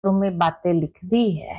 में बातें लिख दी है।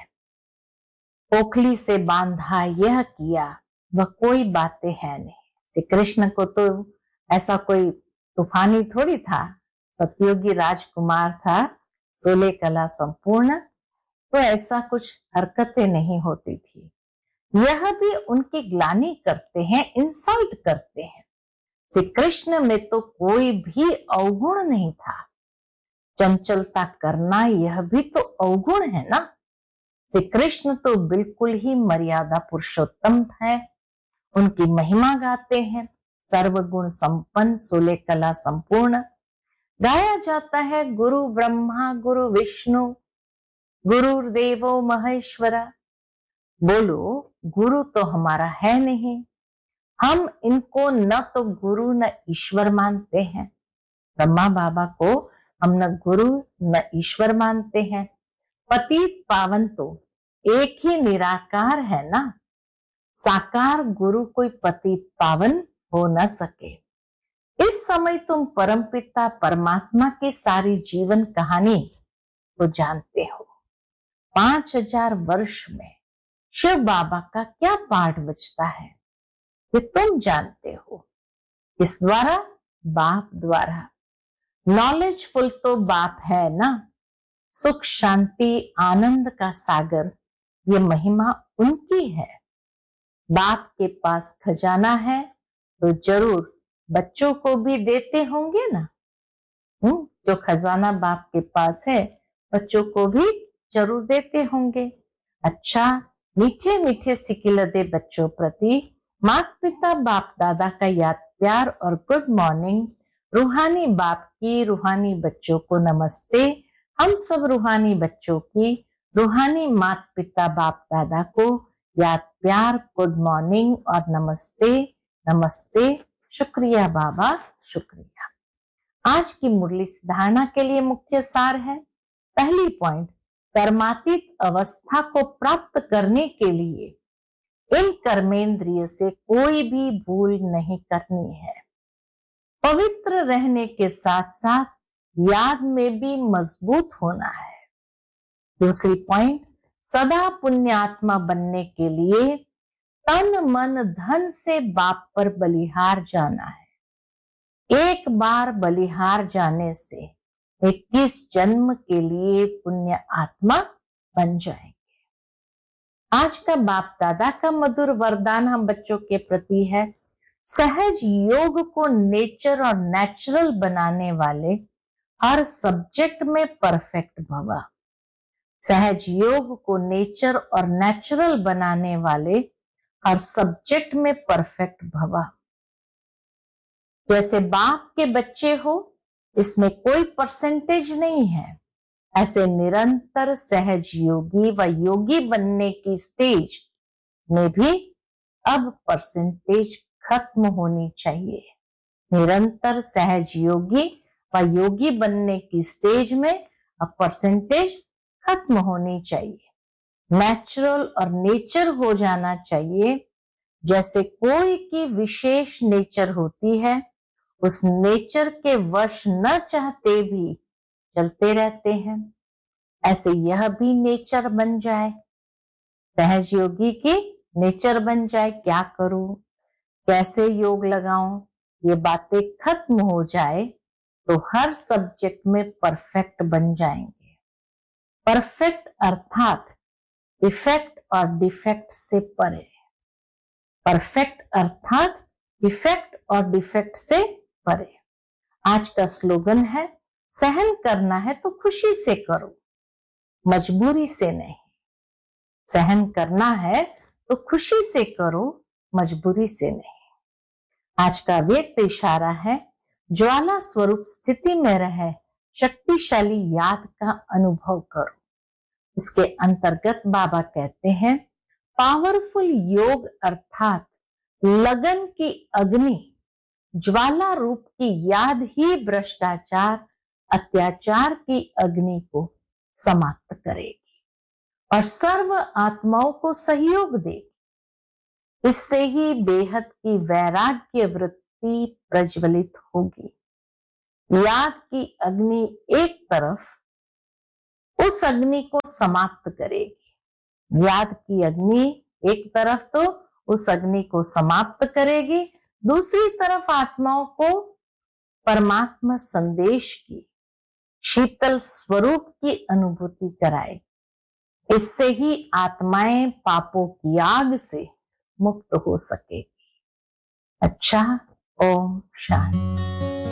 ओखली से बांधा यह किया, वह कोई बातें है नहीं। श्री कृष्ण को तो ऐसा कोई तूफानी थोड़ी था, सतयोगी राजकुमार था, 16 कला संपूर्ण, तो ऐसा कुछ हरकतें नहीं होती थी। यह भी उनकी ग्लानि करते हैं, इंसल्ट करते हैं। श्री कृष्ण में तो कोई भी अवगुण नहीं था। चंचलता करना यह भी तो अवगुण है ना। श्री कृष्ण तो बिल्कुल ही मर्यादा पुरुषोत्तम है। उनकी महिमा गाते हैं, सर्वगुण संपन्न, 16 कला संपूर्ण। गाया जाता है गुरु ब्रह्मा गुरु विष्णु गुरुर्देवो महेश्वरा। बोलो, गुरु तो हमारा है नहीं, हम इनको न तो गुरु न ईश्वर मानते हैं। ब्रह्मा बाबा को हम न गुरु न ईश्वर मानते हैं। पतित पावन तो एक ही निराकार है ना। साकार गुरु कोई पतित पावन हो न सके। इस समय तुम परमपिता परमात्मा की सारी जीवन कहानी को जानते हो। 5000 वर्ष में शिव बाबा का क्या पाठ बचता है, ये तुम जानते हो। किस द्वारा? बाप द्वारा। नॉलेजफुल तो बाप है ना। सुख शांति आनंद का सागर, ये महिमा उनकी है। बाप के पास खजाना है तो जरूर बच्चों को भी देते होंगे ना। जो खजाना बाप के पास है, बच्चों को भी जरूर देते होंगे। अच्छा, मीठे मीठे सिकिलदे बच्चों प्रति माता पिता बाप दादा का याद प्यार और गुड मॉर्निंग। रूहानी बाप की रूहानी बच्चों को नमस्ते। हम सब रूहानी बच्चों की रूहानी माता पिता बाप दादा को याद प्यार, गुड मॉर्निंग और नमस्ते नमस्ते। शुक्रिया बाबा, शुक्रिया। आज की मुरली धारणा के लिए मुख्य सार है। पहली पॉइंट, कर्मातीत अवस्था को प्राप्त करने के लिए इन कर्मेंद्रिय से कोई भी भूल नहीं करनी है। पवित्र रहने के साथ साथ याद में भी मजबूत होना है। दूसरी पॉइंट, सदा पुण्यात्मा बनने के लिए तन मन धन से बाप पर बलिहार जाना है। एक बार बलिहार जाने से 21 जन्म के लिए पुण्य आत्मा बन जाएंगे। आज का बाप दादा का मधुर वरदान हम बच्चों के प्रति है, सहज योग को नेचर और नेचुरल बनाने वाले हर सब्जेक्ट में परफेक्ट भव। सहज योग को नेचर और नेचुरल बनाने वाले हर सब्जेक्ट में परफेक्ट भव। जैसे बाप के बच्चे हो, इसमें कोई परसेंटेज नहीं है, ऐसे निरंतर सहज योगी व योगी बनने की स्टेज में भी अब परसेंटेज खत्म होनी चाहिए। निरंतर सहज योगी व योगी बनने की स्टेज में अब परसेंटेज खत्म होनी चाहिए। नेचुरल और नेचर हो जाना चाहिए। जैसे कोई की विशेष नेचर होती है, उस नेचर के वश न चाहते भी चलते रहते हैं, ऐसे यह भी नेचर बन जाए। सहज योगी की नेचर बन जाए। क्या करूं, कैसे योग लगाऊं, ये बातें खत्म हो जाए तो हर सब्जेक्ट में परफेक्ट बन जाएंगे। परफेक्ट अर्थात इफेक्ट और डिफेक्ट से परे। परफेक्ट अर्थात इफेक्ट और डिफेक्ट से परे। आज का स्लोगन है, सहन करना है तो खुशी से करो, मजबूरी से नहीं। सहन करना है तो खुशी से करो, मजबूरी से नहीं। आज का व्यक्त इशारा है, ज्वाला स्वरूप स्थिति में रहे शक्तिशाली याद का अनुभव करो। इसके अंतर्गत बाबा कहते हैं, पावरफुल योग अर्थात लगन की अग्नि, ज्वाला रूप की याद ही भ्रष्टाचार अत्याचार की अग्नि को समाप्त करेगी और सर्व आत्माओं को सहयोग देगी। इससे ही बेहद की वैराग्य वृत्ति प्रज्वलित होगी। याद की अग्नि एक तरफ, उस अग्नि को समाप्त करेगी। याद की अग्नि एक तरफ तो उस अग्नि को समाप्त करेगी, दूसरी तरफ आत्माओं को परमात्मा संदेश की शीतल स्वरूप की अनुभूति कराएगी। इससे ही आत्माएं पापों की आग से मुक्त हो सकेगी। अच्छा, ओम शांति।